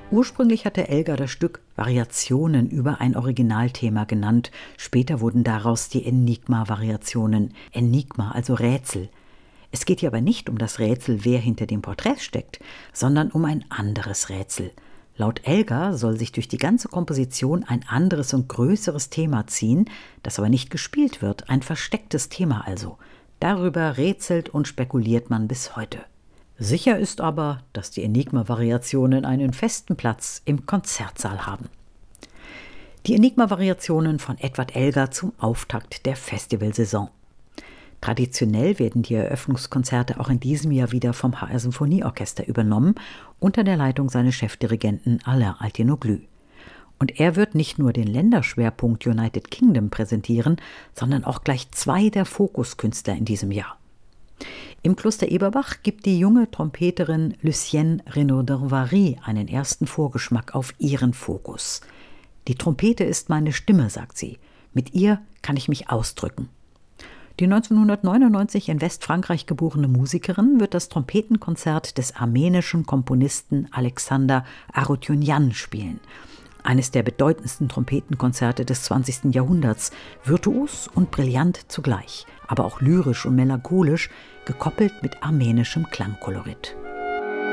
Ursprünglich hatte Elgar das Stück Variationen über ein Originalthema genannt. Später wurden daraus die Enigma-Variationen. Enigma, also Rätsel. Es geht hier aber nicht um das Rätsel, wer hinter dem Porträt steckt, sondern um ein anderes Rätsel. Laut Elgar soll sich durch die ganze Komposition ein anderes und größeres Thema ziehen, das aber nicht gespielt wird, ein verstecktes Thema also. Darüber rätselt und spekuliert man bis heute. Sicher ist aber, dass die Enigma-Variationen einen festen Platz im Konzertsaal haben. Die Enigma-Variationen von Edward Elgar zum Auftakt der Festivalsaison. Traditionell werden die Eröffnungskonzerte auch in diesem Jahr wieder vom HR Symphonieorchester übernommen, unter der Leitung seines Chefdirigenten Alain Altinoglu. Und er wird nicht nur den Länderschwerpunkt United Kingdom präsentieren, sondern auch gleich 2 der Fokuskünstler in diesem Jahr. Im Kloster Eberbach gibt die junge Trompeterin Lucienne Renaud-d'Anvary einen ersten Vorgeschmack auf ihren Fokus. Die Trompete ist meine Stimme, sagt sie. Mit ihr kann ich mich ausdrücken. Die 1999 in Westfrankreich geborene Musikerin wird das Trompetenkonzert des armenischen Komponisten Alexander Arutyunyan spielen. Eines der bedeutendsten Trompetenkonzerte des 20. Jahrhunderts, virtuos und brillant zugleich, aber auch lyrisch und melancholisch, gekoppelt mit armenischem Klangkolorit.